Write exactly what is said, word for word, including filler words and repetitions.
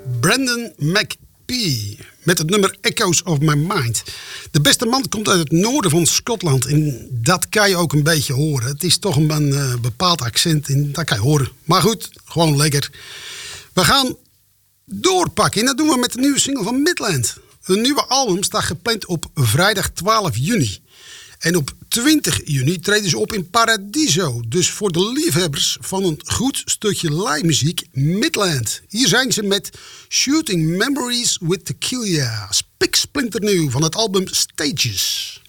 Brandon McPhee met het nummer Echoes of My Mind. De beste man komt uit het noorden van Schotland en dat kan je ook een beetje horen. Het is toch een, een uh, bepaald accent en dat kan je horen. Maar goed, gewoon lekker. We gaan doorpakken en dat doen we met de nieuwe single van Midland. Een nieuwe album staat gepland op vrijdag twaalf juni. En op twintig juni treden ze op in Paradiso. Dus voor de liefhebbers van een goed stukje live muziek, Midland. Hier zijn ze met Shooting Memories with Tequila. Spik splinternieuw van het album Stages.